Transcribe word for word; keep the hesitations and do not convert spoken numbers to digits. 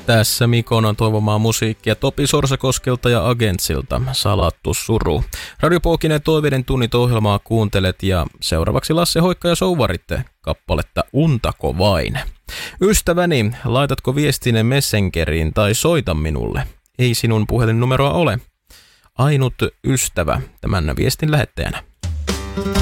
Tässä Mikon on toivomaa musiikkia Topi Sorsakoskelta ja Agentsilta, Salattu suru. Radio Pookinen toiveiden tunnit ohjelmaa kuuntelet ja seuraavaksi Lasse Hoikka ja Souvaritte kappaletta Untako vain. Ystäväni, laitatko viestinen Messengeriin tai soita minulle? Ei sinun puhelinnumeroa ole. Ainut ystävä tämän viestin lähettäjänä.